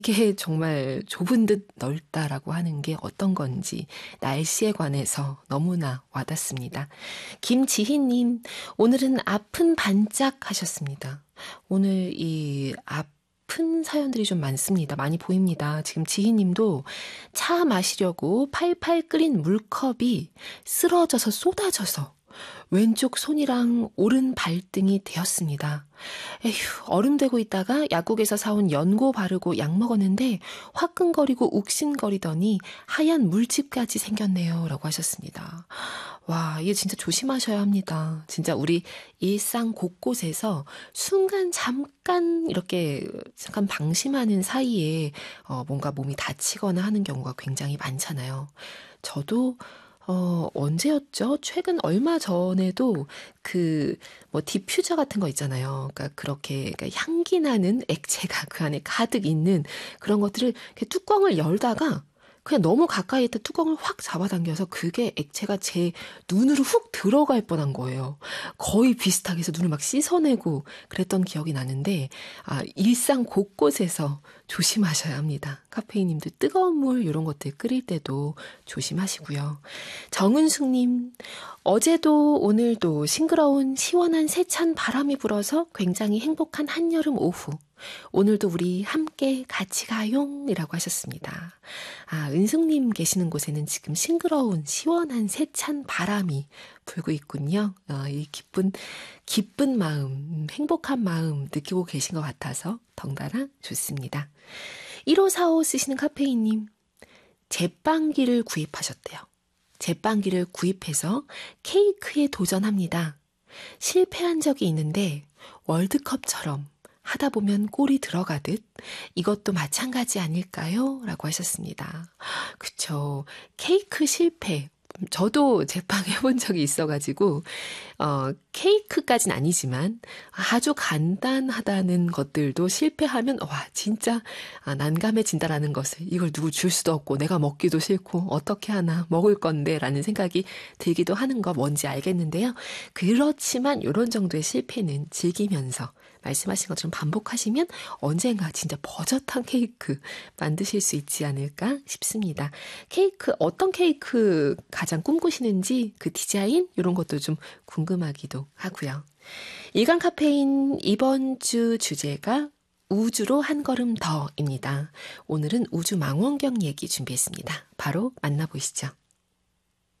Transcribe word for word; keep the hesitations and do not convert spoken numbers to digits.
이게 정말 좁은 듯 넓다라고 하는 게 어떤 건지 날씨에 관해서 너무나 와닿습니다. 김지희님, 오늘은 아픈 반짝 하셨습니다. 오늘 이 아픈 사연들이 좀 많습니다. 많이 보입니다. 지금 지희님도 차 마시려고 팔팔 끓인 물컵이 쓰러져서 쏟아져서 왼쪽 손이랑 오른 발등이 되었습니다. 에휴, 얼음되고 있다가 약국에서 사온 연고 바르고 약 먹었는데 화끈거리고 욱신거리더니 하얀 물집까지 생겼네요. 라고 하셨습니다. 와, 이게 진짜 조심하셔야 합니다. 진짜 우리 일상 곳곳에서 순간 잠깐 이렇게 잠깐 방심하는 사이에 어, 뭔가 몸이 다치거나 하는 경우가 굉장히 많잖아요. 저도 어, 언제였죠? 최근 얼마 전에도 그, 뭐, 디퓨저 같은 거 있잖아요. 그러니까 그렇게, 그러니까 향기 나는 액체가 그 안에 가득 있는 그런 것들을 이렇게 뚜껑을 열다가 그냥 너무 가까이 있다 뚜껑을 확 잡아당겨서 그게 액체가 제 눈으로 훅 들어갈 뻔한 거예요. 거의 비슷하게 해서 눈을 막 씻어내고 그랬던 기억이 나는데, 아, 일상 곳곳에서 조심하셔야 합니다. 카페인님도 뜨거운 물 이런 것들 끓일 때도 조심하시고요. 정은숙님, 어제도 오늘도 싱그러운 시원한 세찬 바람이 불어서 굉장히 행복한 한여름 오후. 오늘도 우리 함께 같이 가용 이라고 하셨습니다. 아, 은숙님 계시는 곳에는 지금 싱그러운 시원한 세찬 바람이 불고 있군요. 어, 이 기쁜, 기쁜 마음, 행복한 마음 느끼고 계신 것 같아서 덩달아 좋습니다. 일오사오 쓰시는 카페인님, 제빵기를 구입하셨대요. 제빵기를 구입해서 케이크에 도전합니다. 실패한 적이 있는데 월드컵처럼 하다 보면 골이 들어가듯 이것도 마찬가지 아닐까요? 라고 하셨습니다. 그쵸. 케이크 실패. 저도 제빵해본 적이 있어가지고, 어, 케이크까진 아니지만 아주 간단하다는 것들도 실패하면, 와, 진짜 아, 난감해진다라는 것을 이걸 누구 줄 수도 없고 내가 먹기도 싫고 어떻게 하나 먹을 건데 라는 생각이 들기도 하는 거 뭔지 알겠는데요. 그렇지만 이런 정도의 실패는 즐기면서 말씀하신 것처럼 반복하시면 언젠가 진짜 버젓한 케이크 만드실 수 있지 않을까 싶습니다. 케이크, 어떤 케이크 가장 꿈꾸시는지 그 디자인 이런 것도 좀 궁금하기도 하고요. 일간 카페인 이번 주 주제가 우주로 한 걸음 더입니다. 오늘은 우주 망원경 얘기 준비했습니다. 바로 만나보시죠.